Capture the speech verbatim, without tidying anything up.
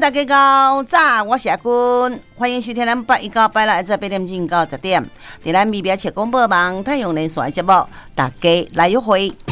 大家好，早，我是阿君，欢迎收听咱八一到八六这八点钟到十点，在咱米表切广播网太阳连线节目，大家来约会。